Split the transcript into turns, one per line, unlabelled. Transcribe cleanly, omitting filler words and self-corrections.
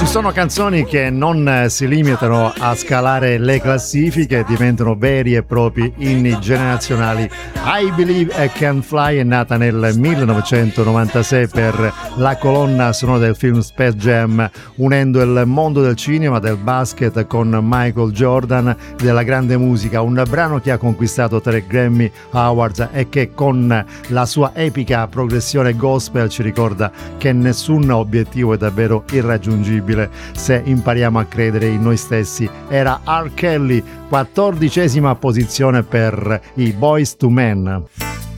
Ci sono canzoni che non si limitano a scalare le classifiche, diventano veri e propri inni generazionali. I Believe I Can Fly è nata nel 1996 per la colonna sonora del film Space Jam, unendo il mondo del cinema, del basket con Michael Jordan, della grande musica, un brano che ha conquistato 3 Grammy Awards e che con la sua epica progressione gospel ci ricorda che nessun obiettivo è davvero irraggiungibile se impariamo a credere in noi stessi. Era R. Kelly, 14ª posizione per i Boyz II Men.